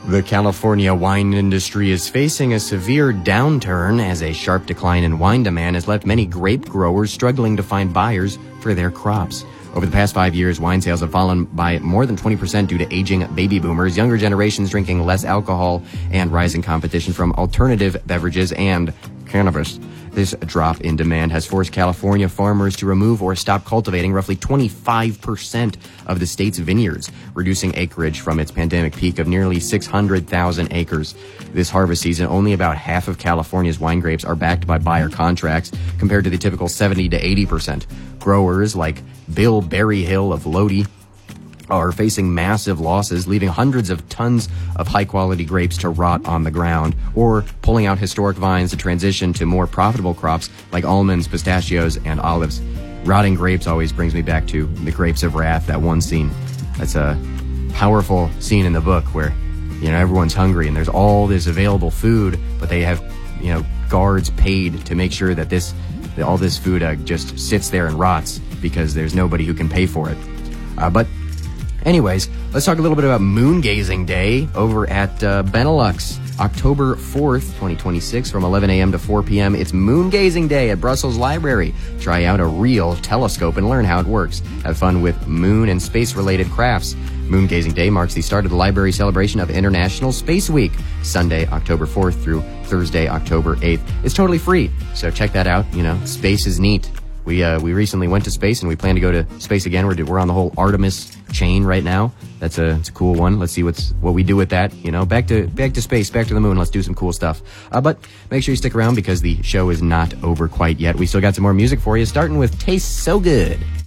The California wine industry is facing a severe downturn as a sharp decline in wine demand has left many grape growers struggling to find buyers for their crops. Over the past 5 years, wine sales have fallen by more than 20% due to aging baby boomers, younger generations drinking less alcohol, and rising competition from alternative beverages and cannabis. This drop in demand has forced California farmers to remove or stop cultivating roughly 25% of the state's vineyards, reducing acreage from its pandemic peak of nearly 600,000 acres. This harvest season, only about half of California's wine grapes are backed by buyer contracts, compared to the typical 70 to 80%. Growers like Bill Berryhill of Lodi are facing massive losses, leaving hundreds of tons of high-quality grapes to rot on the ground, or pulling out historic vines to transition to more profitable crops like almonds, pistachios, and olives. Rotting grapes always brings me back to The Grapes of Wrath, that one scene. That's a powerful scene in the book where, everyone's hungry and there's all this available food, but they have, guards paid to make sure that all this food just sits there and rots because there's nobody who can pay for it. But anyways, let's talk a little bit about Moon Gazing Day over at Benelux. October 4th, 2026, from 11 a.m. to 4 p.m. It's Moon Gazing Day at Brussels Library. Try out a real telescope and learn how it works. Have fun with moon and space-related crafts. Moon Gazing Day marks the start of the library celebration of International Space Week, Sunday, October 4th through Thursday, October 8th. It's totally free, so check that out. Space is neat. We recently went to space and we plan to go to space again. We're on the whole Artemis chain right now. It's a cool one. Let's see what we do with that. Back to space, back to the moon. Let's do some cool stuff. But make sure you stick around because the show is not over quite yet. We still got some more music for you, starting with Tastes So Good.